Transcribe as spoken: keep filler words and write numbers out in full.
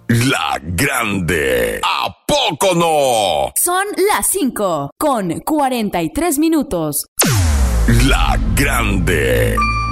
La Grande. ¿A poco no? Son las cinco con cuarenta y tres minutos. La Grande.